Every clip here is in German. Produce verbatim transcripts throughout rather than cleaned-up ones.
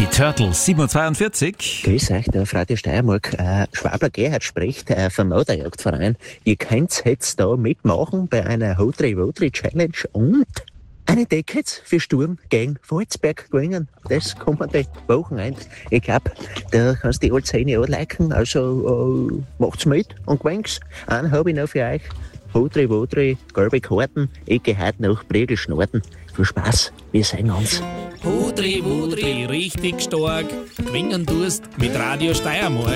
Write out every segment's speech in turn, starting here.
Die Turtles, sieben Uhr zweiundvierzig. Grüß euch, der Frau der Steiermark. Äh, Schwabler Gerhard spricht äh, vom Motorjagdverein. Ihr könnt jetzt da mitmachen bei einer Hotri-Wotri-Challenge und eine Tickets für Sturm gegen Volzberg gewinnen. Das kommt an die Wochenende. Ich glaube, da kannst du die alle zehn Jahre liken. Also äh, macht's mit und gewinnt's. Einen habe ich noch für euch. Hotri-Wotri, gelbe Karten. Ich gehe heute nach Bregel schnorten. Viel Spaß, wir sehen uns. Hudri, Wudri, richtig stark. Gewinnen tust mit Radio Steiermark.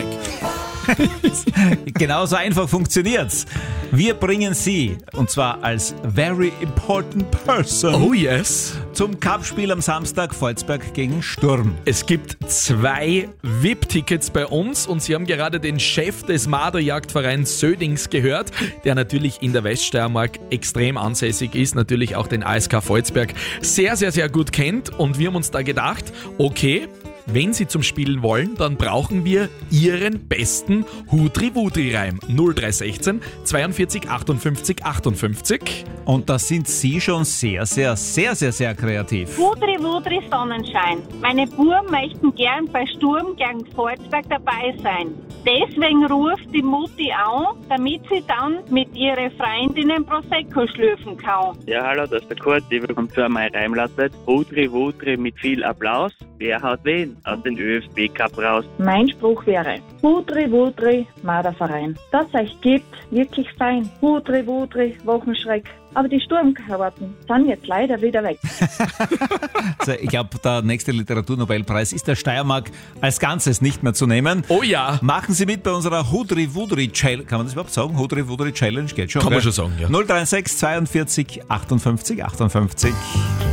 Genauso einfach funktioniert's. Wir bringen Sie, und zwar als very important person, Oh yes. zum Cup-Spiel am Samstag Volzberg gegen Sturm. Es gibt zwei V I P-Tickets bei uns und Sie haben gerade den Chef des Marderjagdvereins Södings gehört, der natürlich in der Weststeiermark extrem ansässig ist, natürlich auch den A S K Volzberg sehr, sehr, sehr gut kennt und wir haben uns da gedacht, okay, wenn Sie zum Spielen wollen, dann brauchen wir Ihren besten Hudri-Wudri-Reim. null drei eins sechs zweiundvierzig achtundfünfzig achtundfünfzig. Und da sind Sie schon sehr, sehr, sehr, sehr, sehr kreativ. Wudri, Wudri, Sonnenschein. Meine Buben möchten gern bei Sturm gegen Volzberg dabei sein. Deswegen ruft die Mutti an, damit sie dann mit ihren Freundinnen Prosecco schlürfen kann. Ja, hallo, das ist der Kurt. Ich bekomme für mein Reim lautet Hudri, Wudri mit viel Applaus. Wer haut wen aus den Ö F B Cup raus? Mein Spruch wäre, Hudri, Wudri, Marderverein. Das euch gibt, wirklich fein. Hudri, Wudri, Wochenschreck. Aber die Sturmkarten sind jetzt leider wieder weg. Also ich glaube, der nächste Literaturnobelpreis ist der Steiermark als Ganzes nicht mehr zu nehmen. Oh ja. Machen Sie mit bei unserer Hudri-Wudri-Challenge. Kann man das überhaupt sagen? Hudri-Wudri-Challenge geht schon. Kann man gell? schon sagen, ja. null drei eins sechs zweiundvierzig achtundfünfzig achtundfünfzig.